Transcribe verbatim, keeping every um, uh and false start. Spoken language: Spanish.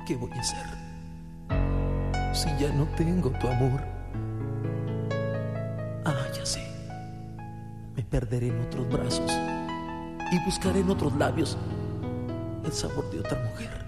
¿qué voy a hacer si ya no tengo tu amor? Ah, ya sé, me perderé en otros brazos y buscaré en otros labios el sabor de otra mujer.